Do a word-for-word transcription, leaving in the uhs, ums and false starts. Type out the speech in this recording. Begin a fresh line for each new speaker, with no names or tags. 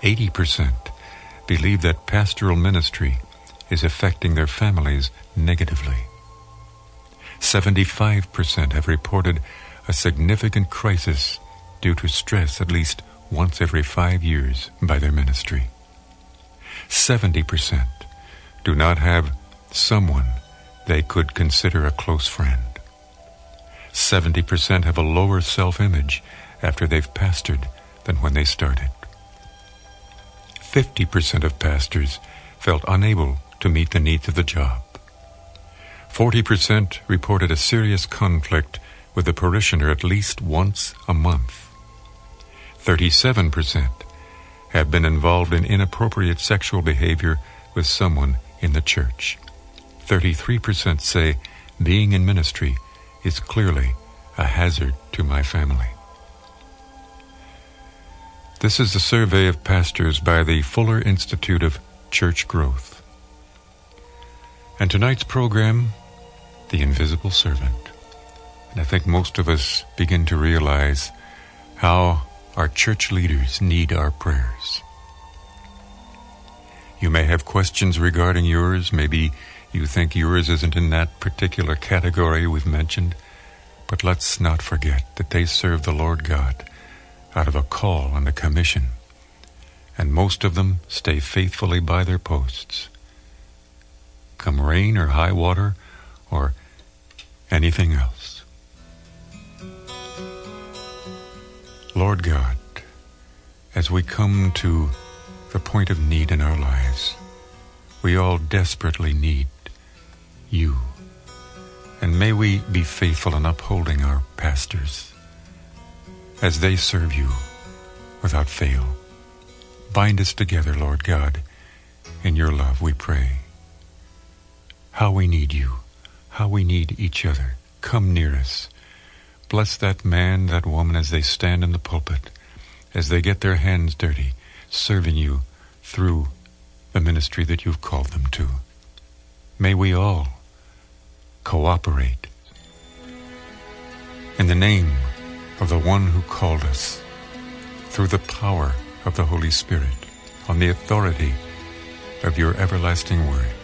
eighty percent believe that pastoral ministry is affecting their families negatively. seventy-five percent have reported a significant crisis due to stress at least once every five years by their ministry. seventy percent do not have someone they could consider a close friend. seventy percent have a lower self-image after they've pastored than when they started. fifty percent of pastors felt unable to meet the needs of the job. forty percent reported a serious conflict with a parishioner at least once a month. thirty-seven percent have been involved in inappropriate sexual behavior with someone in the church. thirty-three percent say being in ministry is clearly a hazard to my family. This is a survey of pastors by the Fuller Institute of Church Growth. And tonight's program, The Invisible Servant. And I think most of us begin to realize how our church leaders need our prayers. You may have questions regarding yours. Maybe you think yours isn't in that particular category we've mentioned. But let's not forget that they serve the Lord God out of a call and a commission. And most of them stay faithfully by their posts. Come rain or high water or anything else. Lord God, as we come to the point of need in our lives, we all desperately need you. And may we be faithful in upholding our pastors as they serve you without fail. Bind us together, Lord God, in your love, we pray. How we need you, how we need each other. Come near us. Bless that man, that woman as they stand in the pulpit, as they get their hands dirty, serving you through the ministry that you've called them to. May we all cooperate in the name of the one who called us, through the power of the Holy Spirit, on the authority of your everlasting word.